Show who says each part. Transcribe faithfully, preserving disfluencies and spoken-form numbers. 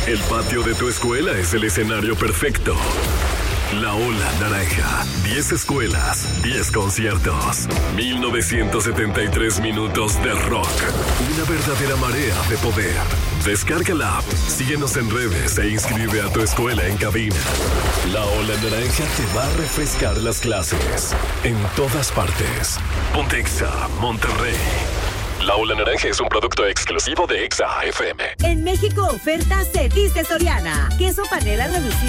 Speaker 1: El patio de tu escuela es el escenario perfecto. La Ola Naranja. diez escuelas, diez conciertos. mil novecientos setenta y tres minutos de rock. Una verdadera marea de poder. Descarga la app, síguenos en redes e inscribe a tu escuela en cabina. La Ola Naranja te va a refrescar las clases. En todas partes. Ponte Exa, Monterrey. La Ola Naranja es un producto exclusivo de Exa F M.
Speaker 2: En México, oferta se dice Soriana. Queso panela reducido